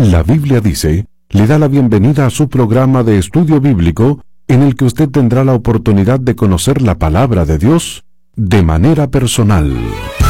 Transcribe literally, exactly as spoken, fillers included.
La Biblia Dice le da la bienvenida a su programa de estudio bíblico en el que usted tendrá la oportunidad de conocer la palabra de Dios de manera personal.